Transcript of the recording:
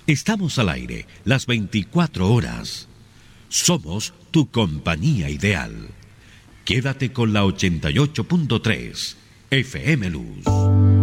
Estamos al aire las 24 horas. Somos tu compañía ideal. Quédate con la 88.3 FM Luz.